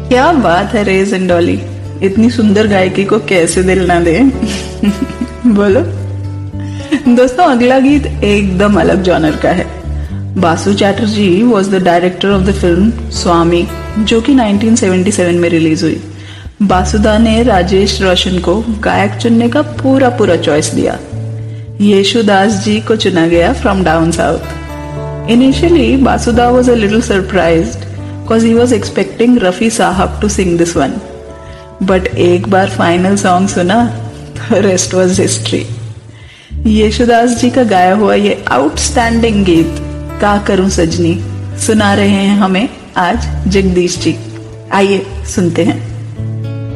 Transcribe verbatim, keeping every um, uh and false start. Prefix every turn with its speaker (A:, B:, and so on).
A: क्या बात है रेज एंड डॉली, इतनी सुंदर गायकी को कैसे दिल ना दे। बोलो दोस्तों, अगला गीत एकदम अलग जॉनर का है। Basu Chatterjee was the director of the film स्वामी, जो कि नाइनटीन सेवेंटी सेवन में रिलीज हुई। बासुदा ने राजेश रोशन को गायक चुनने का पूरा पूरा चॉइस दिया। येशुदास जी को चुना गया from down south. Initially Basuda was a little surprised cause he was expecting Rafi साहब to sing this one, but एक बार फाइनल सॉन्ग सुना तो रेस्ट वॉज हिस्ट्री। येशुदास जी का गाया हुआ ये आउटस्टैंडिंग गीत का करूं सजनी सुना रहे हैं हमें आज जगदीश जी। आइए सुनते हैं।